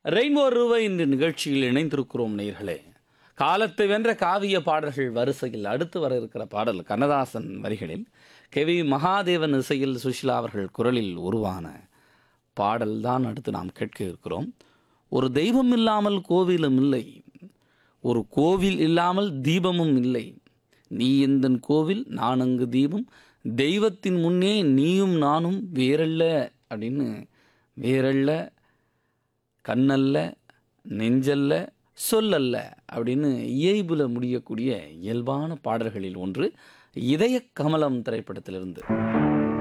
Rainbow ரூவை இந்த நிகழ்ச்சியில் இணைந்திருக்கிறோம் நேயர்களே. காலத்தை வென்ற காவிய பாடல்கள் வரிசையில் அடுத்து வர இருக்கிற பாடல் கண்ணதாசன் வரிகளில் கே.வி. மகாதேவன் இசையில் சுஷிலா அவர்கள் குரலில் உருவான பாடல் தான் அடுத்து நாம் கேட்க இருக்கிறோம். ஒரு தெய்வம் இல்லாமல் கோவிலும் இல்லை, ஒரு கோவில் இல்லாமல் தீபமும் இல்லை. நீ எந்தன் கோவில், நான் அங்கு தீபம், தெய்வத்தின் முன்னே நீயும் நானும் வேறல்ல அப்படின்னு, வேறல்ல கண்ணல்ல நெஞ்சல்ல சொல்லல்ல அப்படின்னு இயல்புல முடியக்கூடிய இயல்பான பாடல்களில் ஒன்று இதய கமலம் திரைப்படத்திலிருந்து.